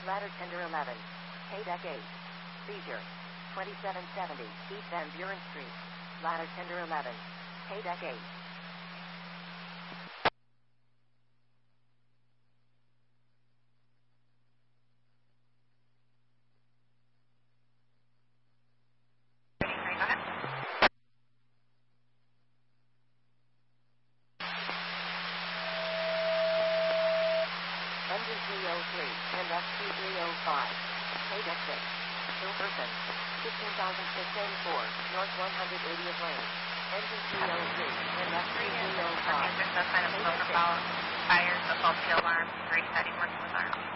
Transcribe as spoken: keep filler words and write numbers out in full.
Ladder tender eleven. K deck eight. Seizure. twenty-seven seventy East Van Buren Street. Ladder tender eleven. K deck eight. Engine three oh three, and F Q three oh five. K deck six. Two person. fifteen thousand six hundred eighty-four, North one hundred eightieth Lane. Engine three oh three, and F Q three oh five. Okay, there's a kind of phone about fires, assault field alarm, resetting, working with arms.